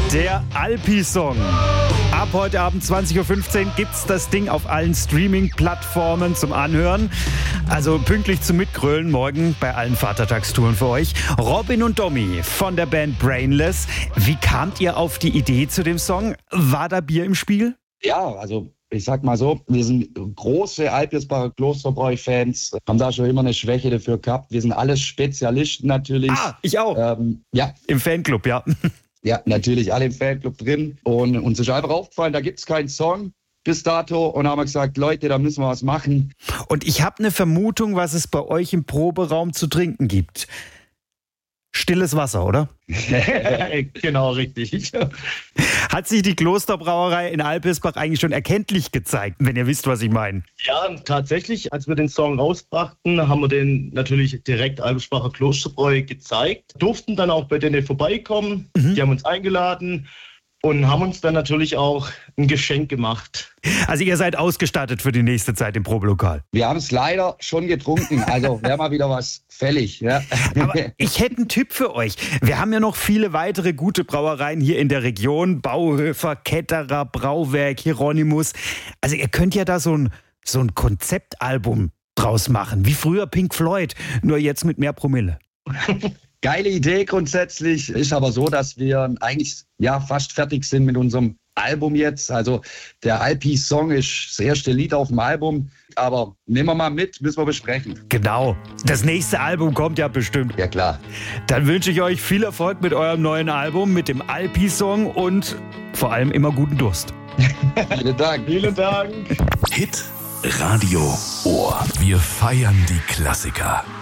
Der Alpi-Song. Ab heute Abend 20.15 Uhr gibt's das Ding auf allen Streaming-Plattformen zum Anhören. Also pünktlich zum Mitgrölen morgen bei allen Vatertagstouren für euch. Robin und Domi von der Band Brainless. Wie kamt ihr auf die Idee zu dem Song? War da Bier im Spiel? Ja, also ich sag mal so, wir sind große Alpirsbacher Klosterbräu-Fans, haben da schon immer eine Schwäche dafür gehabt. Wir sind alles Spezialisten natürlich. Ich auch. Ja. Im Fanclub, ja. Ja, natürlich alle im Fanclub drin. Und uns ist einfach aufgefallen, da gibt's keinen Song bis dato. Und haben wir gesagt, Leute, da müssen wir was machen. Und ich habe eine Vermutung, was es bei euch im Proberaum zu trinken gibt. Stilles Wasser, oder? Genau, richtig. Hat sich die Klosterbrauerei in Alpirsbach eigentlich schon erkenntlich gezeigt, wenn ihr wisst, was ich meine? Ja, tatsächlich, als wir den Song rausbrachten, haben wir den natürlich direkt Alpirsbacher Klosterbräu gezeigt. Durften dann auch bei denen vorbeikommen. Die haben uns eingeladen und haben uns dann natürlich auch ein Geschenk gemacht. Also ihr seid ausgestattet für die nächste Zeit im Probelokal. Wir haben es leider schon getrunken, also wäre mal wieder was fällig. Ja. Aber ich hätte einen Tipp für euch. Wir haben ja noch viele weitere gute Brauereien hier in der Region. Bauhöfer, Ketterer, Brauwerk, Hieronymus. Also ihr könnt ja da so ein Konzeptalbum draus machen, wie früher Pink Floyd, nur jetzt mit mehr Promille. Geile Idee grundsätzlich, ist aber so, dass wir eigentlich fast fertig sind mit unserem Album jetzt. Also der Alpi-Song ist das erste Lied auf dem Album, aber nehmen wir mal mit, müssen wir besprechen. Genau, das nächste Album kommt ja bestimmt. Ja klar. Dann wünsche ich euch viel Erfolg mit eurem neuen Album, mit dem Alpi-Song und vor allem immer guten Durst. Vielen Dank. Vielen Dank. Hit Radio Ohr. Wir feiern die Klassiker.